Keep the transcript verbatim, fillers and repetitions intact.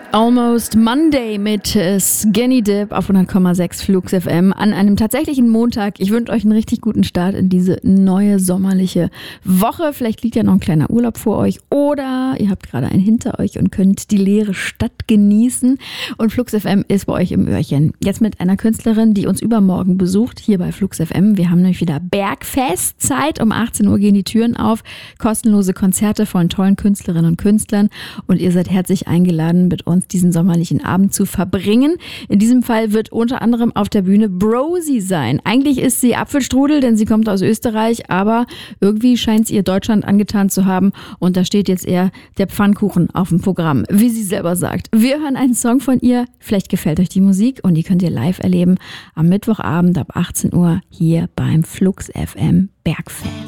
Almost Monday mit äh, Skinny Dip auf hundert Komma sechs Flux F M an einem tatsächlichen Montag. Ich wünsche euch einen richtig guten Start in diese neue sommerliche Woche. Vielleicht liegt ja noch ein kleiner Urlaub vor euch oder ihr habt gerade einen hinter euch und könnt die leere Stadt genießen. Und Flux F M ist bei euch im Öhrchen. Jetzt mit einer Künstlerin, die uns übermorgen besucht, hier bei Flux F M. Wir haben nämlich wieder Bergfestzeit. Um achtzehn Uhr gehen die Türen auf. Kostenlose Konzerte von tollen Künstlerinnen und Künstlern. Und ihr seid herzlich eingeladen, mit uns diesen sommerlichen Abend zu verbringen. In diesem Fall wird unter anderem auf der Bühne Brosi sein. Eigentlich ist sie Apfelstrudel, denn sie kommt aus Österreich, aber irgendwie scheint es ihr Deutschland angetan zu haben und da steht jetzt eher der Pfannkuchen auf dem Programm, wie sie selber sagt. Wir hören einen Song von ihr, vielleicht gefällt euch die Musik und die könnt ihr live erleben am Mittwochabend ab achtzehn Uhr hier beim Flux F M Bergfest.